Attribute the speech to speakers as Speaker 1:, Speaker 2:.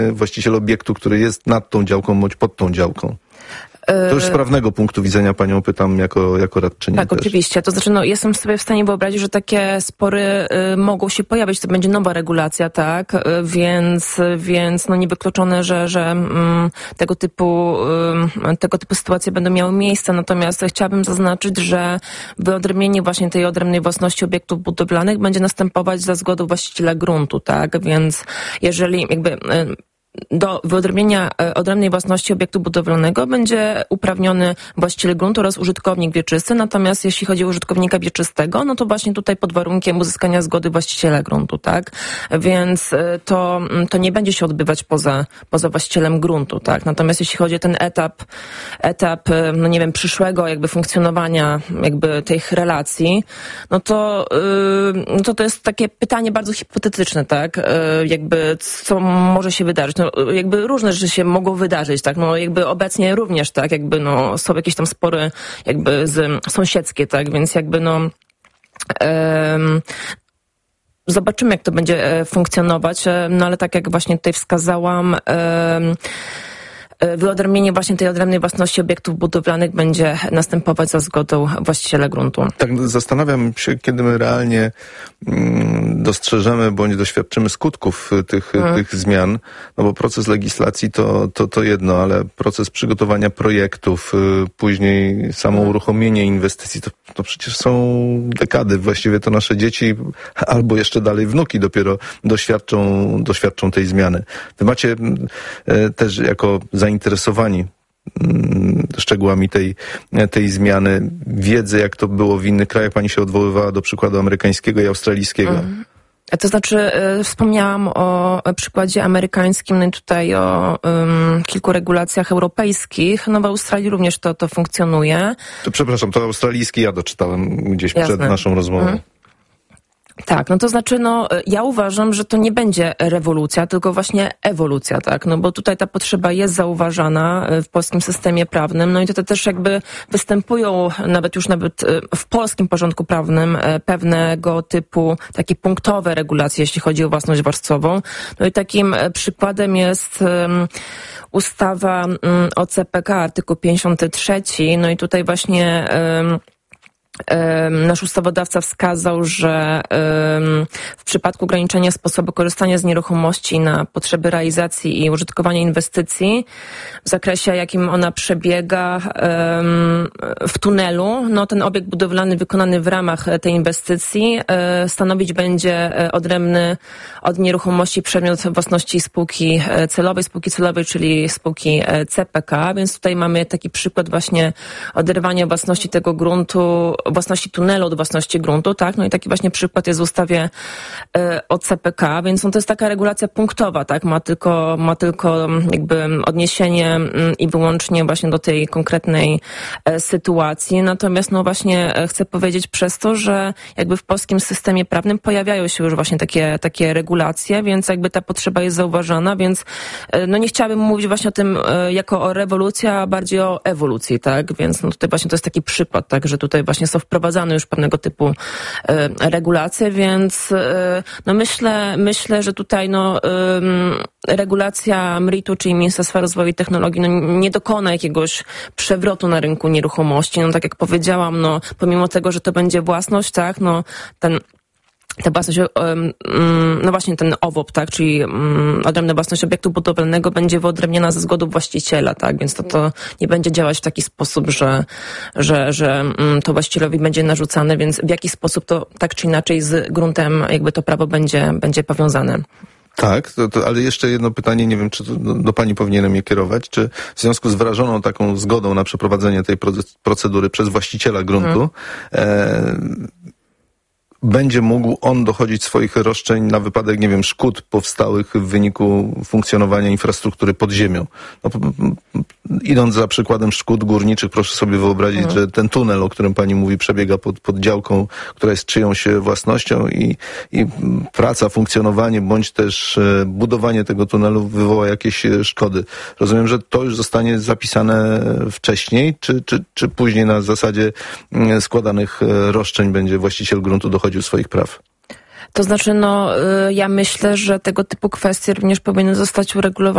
Speaker 1: właściciel obiektu, który jest nad tą działką bądź pod tą działką? To już z prawnego punktu widzenia panią pytam jako radczynię.
Speaker 2: Tak,
Speaker 1: też.
Speaker 2: oczywiście. To znaczy, jestem sobie w stanie wyobrazić, że takie spory mogą się pojawić. To będzie nowa regulacja, tak? Więc niewykluczone, że tego typu sytuacje będą miały miejsce. Natomiast chciałabym zaznaczyć, że wyodrębnienie właśnie tej odrębnej własności obiektów budowlanych będzie następować za zgodą właściciela gruntu, tak? Więc jeżeli do wyodrębnienia odrębnej własności obiektu budowlanego będzie uprawniony właściciel gruntu oraz użytkownik wieczysty, natomiast jeśli chodzi o użytkownika wieczystego, no to właśnie tutaj pod warunkiem uzyskania zgody właściciela gruntu, tak? Więc to nie będzie się odbywać poza właścicielem gruntu, tak? Natomiast jeśli chodzi o ten etap, przyszłego funkcjonowania tych relacji, to jest takie pytanie bardzo hipotetyczne, tak? Co może się wydarzyć? Różne rzeczy się mogą wydarzyć, tak? Obecnie również, tak? Są jakieś tam spory sąsiedzkie, tak? Więc zobaczymy, jak to będzie funkcjonować, ale tak jak właśnie tutaj wskazałam, wyodrębnienie właśnie tej odrębnej własności obiektów budowlanych będzie następować za zgodą właściciela gruntu. Tak,
Speaker 1: zastanawiam się, kiedy my realnie dostrzeżemy bądź doświadczymy skutków tych zmian, bo proces legislacji to jedno, ale proces przygotowania projektów, później samo uruchomienie inwestycji, to przecież są dekady. Właściwie to nasze dzieci albo jeszcze dalej wnuki dopiero doświadczą tej zmiany. Wy macie też jako zainteresowani szczegółami tej zmiany wiedzę, jak to było w innych krajach. Pani się odwoływała do przykładu amerykańskiego i australijskiego.
Speaker 2: To znaczy, wspomniałam o przykładzie amerykańskim, i tutaj o kilku regulacjach europejskich. W Australii również to funkcjonuje.
Speaker 1: Przepraszam, to australijski ja doczytałem gdzieś przed naszą rozmową.
Speaker 2: Tak, to znaczy, ja uważam, że to nie będzie rewolucja, tylko właśnie ewolucja, tak, bo tutaj ta potrzeba jest zauważana w polskim systemie prawnym, i to też występują nawet w polskim porządku prawnym pewnego typu takie punktowe regulacje, jeśli chodzi o własność warstwową. I takim przykładem jest ustawa o CPK, artykuł 53, i tutaj właśnie nasz ustawodawca wskazał, że w przypadku ograniczenia sposobu korzystania z nieruchomości na potrzeby realizacji i użytkowania inwestycji w zakresie, jakim ona przebiega w tunelu, ten obiekt budowlany wykonany w ramach tej inwestycji stanowić będzie odrębny od nieruchomości przedmiot własności spółki celowej, czyli spółki CPK, więc tutaj mamy taki przykład właśnie oderwania własności tego gruntu, własności tunelu od własności gruntu, tak? I taki właśnie przykład jest w ustawie o CPK, więc to jest taka regulacja punktowa, tak? Ma tylko odniesienie i wyłącznie właśnie do tej konkretnej sytuacji. Natomiast właśnie chcę powiedzieć przez to, że w polskim systemie prawnym pojawiają się już właśnie takie regulacje, więc ta potrzeba jest zauważana, więc nie chciałabym mówić właśnie o tym jako o rewolucji, a bardziej o ewolucji, tak? Więc tutaj właśnie to jest taki przykład, tak? Że tutaj właśnie są wprowadzane już pewnego typu regulacje, więc myślę, że tutaj regulacja MRIT-u, czyli Ministerstwa Rozwoju i Technologii, nie dokona jakiegoś przewrotu na rynku nieruchomości. Tak jak powiedziałam, pomimo tego, że to będzie własność, tak, ta własność, właśnie ten OWOP, tak, czyli odrębna własność obiektu budowlanego będzie wyodrębniona ze zgodą właściciela, tak, więc to nie będzie działać w taki sposób, że to właścicielowi będzie narzucane, więc w jaki sposób to tak czy inaczej z gruntem to prawo będzie powiązane.
Speaker 1: Tak, ale jeszcze jedno pytanie, nie wiem, czy to do pani powinienem je kierować, czy w związku z wyrażoną taką zgodą na przeprowadzenie tej procedury przez właściciela gruntu, będzie mógł on dochodzić swoich roszczeń na wypadek, szkód powstałych w wyniku funkcjonowania infrastruktury pod ziemią. Idąc za przykładem szkód górniczych, proszę sobie wyobrazić, że ten tunel, o którym pani mówi, przebiega pod działką, która jest czyjąś własnością i praca, funkcjonowanie, bądź też budowanie tego tunelu wywoła jakieś szkody. Rozumiem, że to już zostanie zapisane wcześniej, czy później na zasadzie składanych roszczeń będzie właściciel gruntu dochodził swoich praw?
Speaker 2: To znaczy, ja myślę, że tego typu kwestie również powinny zostać uregulowane